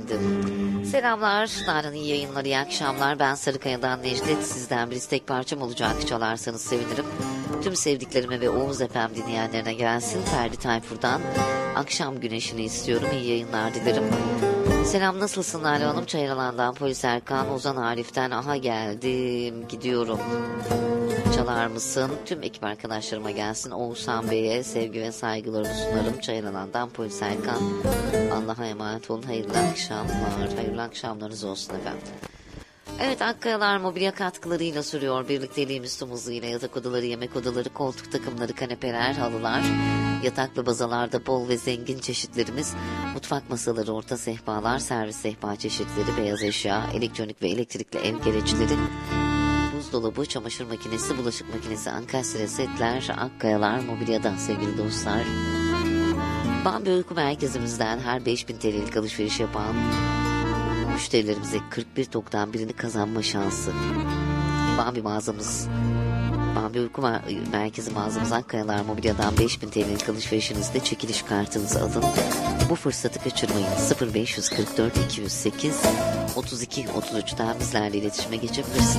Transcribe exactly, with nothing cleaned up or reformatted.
efendim. Selamlar, Nalan, iyi yayınlar, iyi akşamlar. Ben Sarıkaya'dan Necdet. Sizden bir istek parçam olacak, çalarsanız sevinirim. Tüm sevdiklerime ve Oğuz Efem dinleyenlerine gelsin. Ferdi Tayfur'dan Akşam Güneşini istiyorum. İyi yayınlar dilerim. Selam, nasılsın Nalan Hanım? Çayıralan'dan Polis Erkan, Ozan Arif'ten aha geldim, gidiyorum. Çalar mısın? Tüm ekip arkadaşlarıma gelsin. Oğuzhan Bey'e sevgi ve saygılarımı sunarım. Çayıralan'dan Polis Erkan. Allah'a emanet olun. Hayırlı akşamlar. Hayırlı akşamlarınız olsun efendim. Evet, Akkayalar mobilya katkılarıyla sürüyor. Birlikteliğimiz tüm hızıyla yatak odaları, yemek odaları, koltuk takımları, kanepeler, halılar, yataklı bazalarda bol ve zengin çeşitlerimiz, mutfak masaları, orta sehpalar, servis sehpa çeşitleri, beyaz eşya, elektronik ve elektrikli ev gereçleri, buzdolabı, çamaşır makinesi, bulaşık makinesi, ankastre setler, Akkayalar mobilyada sevgili dostlar. Bambi Uyku Merkezimizden her beş bin T L'lik alışveriş yapan müşterilerimize kırk bir toktan birini kazanma şansı. Bambi mağazamız, Bambi Uyku Merkezi mağazamız Akkayalar mobilyadan beş bin T L'lik alışverişinizde çekiliş kartınızı alın. Bu fırsatı kaçırmayın. sıfır beş kırk dört iki yüz sekiz otuz iki otuz üçten bizlerle iletişime geçebilirsiniz.